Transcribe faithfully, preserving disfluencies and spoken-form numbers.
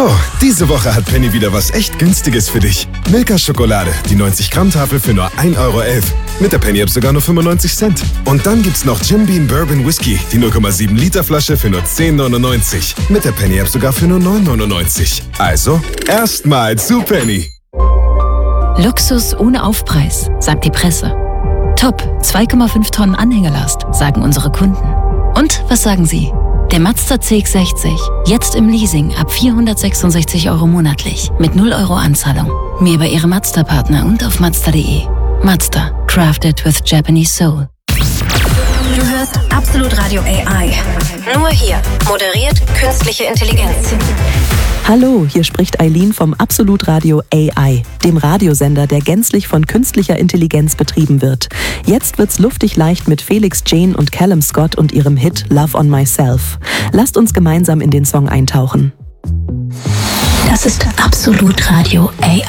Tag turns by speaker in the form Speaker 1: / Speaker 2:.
Speaker 1: So, diese Woche hat Penny wieder was echt Günstiges für dich. Milka Schokolade, die neunzig Gramm Tafel für nur ein Euro elf. Mit der Penny-App sogar nur fünfundneunzig Cent. Und dann gibt's noch Jim Beam Bourbon Whisky, die null Komma sieben Liter Flasche für nur zehn neunundneunzig. Mit der Penny-App sogar für nur neun neunundneunzig. Also, erstmal zu Penny.
Speaker 2: Luxus ohne Aufpreis, sagt die Presse. Top, zwei Komma fünf Tonnen Anhängerlast, sagen unsere Kunden. Und was sagen Sie? Der Mazda C X sechzig, jetzt im Leasing ab vierhundertsechsundsechzig Euro monatlich, mit null Euro Anzahlung. Mehr bei Ihrem Mazda-Partner und auf Mazda punkt de. Mazda, crafted with Japanese soul.
Speaker 3: Du hörst Absolut Radio A I. Nur hier, moderiert künstliche Intelligenz.
Speaker 4: Hallo, hier spricht Eileen vom Absolut Radio A I, dem Radiosender, der gänzlich von künstlicher Intelligenz betrieben wird. Jetzt wird's luftig leicht mit Felix Jane und Callum Scott und ihrem Hit Love on Myself. Lasst uns gemeinsam in den Song eintauchen.
Speaker 3: Das ist Absolut Radio A